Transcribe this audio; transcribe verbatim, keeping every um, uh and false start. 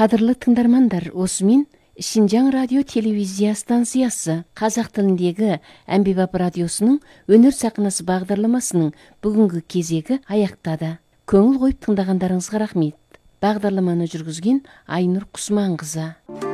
Қадірлі тыңдармандар, осымен Шинжаң радио телевизия станциясы қазақ тіліндегі Әмбебап радиосының өнер сақынасы бағдарламасының бүгінгі кезегі аяқтады. Көңіл қойып тыңдағандарыңызға рахмет. Бағдарламаны жүргізген Айнұр Құсманқызы.